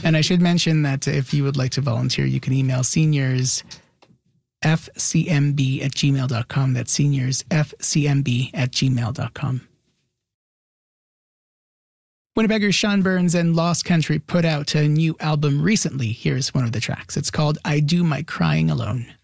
And I should mention that if you would like to volunteer, you can email seniorsfcmb@gmail.com. That's seniorsfcmb@gmail.com. Winnipeggers Sean Burns and Lost Country put out a new album recently. Here's one of the tracks. It's called I Do My Crying Alone.